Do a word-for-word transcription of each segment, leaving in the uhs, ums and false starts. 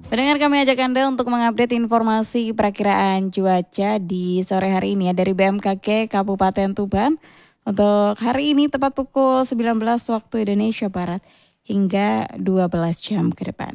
Pendengar, kami ajak Anda untuk mengupdate informasi perakiraan cuaca di sore hari ini ya dari B M K G Kabupaten Tuban. Untuk hari ini tepat pukul sembilan belas waktu Indonesia Barat hingga dua belas jam ke depan.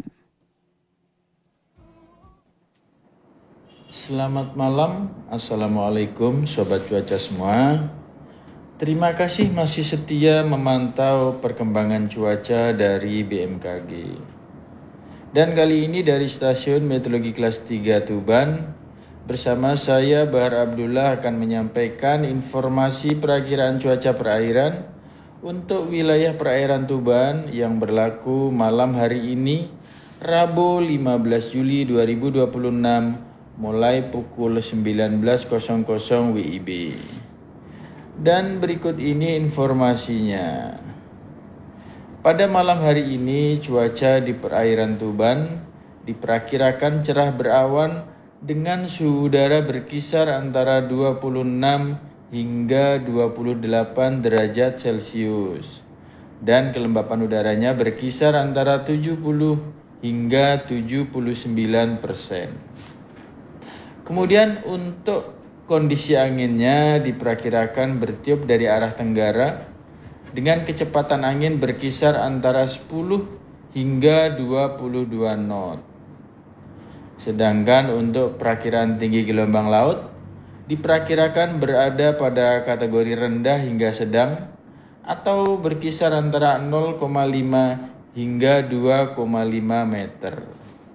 Selamat malam, Assalamualaikum Sobat Cuaca semua. Terima kasih masih setia memantau perkembangan cuaca dari B M K G. Dan kali ini dari Stasiun Meteorologi Kelas tiga Tuban, bersama saya Bahar Abdullah akan menyampaikan informasi perakiraan cuaca perairan untuk wilayah perairan Tuban yang berlaku malam hari ini, Rabu lima belas Juli dua ribu dua puluh enam, mulai pukul sembilan belas W I B. Dan berikut ini informasinya. Pada malam hari ini, cuaca di perairan Tuban diperkirakan cerah berawan dengan suhu udara berkisar antara dua puluh enam hingga dua puluh delapan derajat Celcius. Dan kelembapan udaranya berkisar antara tujuh puluh hingga tujuh puluh sembilan persen. Kemudian untuk kondisi anginnya diperkirakan bertiup dari arah tenggara dengan kecepatan angin berkisar antara sepuluh hingga dua puluh dua knot. Sedangkan untuk perakiraan tinggi gelombang laut diperkirakan berada pada kategori rendah hingga sedang atau berkisar antara nol koma lima hingga dua koma lima meter.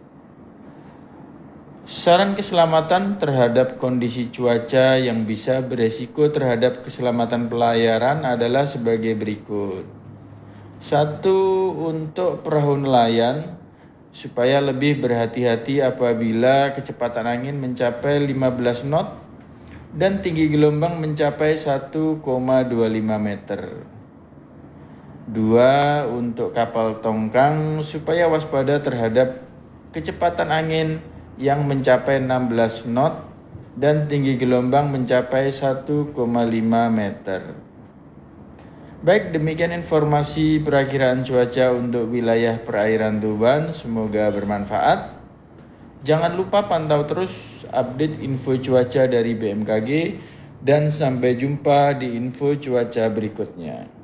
Saran keselamatan terhadap kondisi cuaca yang bisa beresiko terhadap keselamatan pelayaran adalah sebagai berikut. Satu, untuk perahu nelayan, supaya lebih berhati-hati apabila kecepatan angin mencapai lima belas knot dan tinggi gelombang mencapai satu koma dua lima meter. Dua, untuk kapal tongkang, supaya waspada terhadap kecepatan angin yang mencapai enam belas knot dan tinggi gelombang mencapai satu koma lima meter. Baik, demikian informasi perakiraan cuaca untuk wilayah perairan Tuban. Semoga bermanfaat. Jangan lupa pantau terus update info cuaca dari B M K G dan sampai jumpa di info cuaca berikutnya.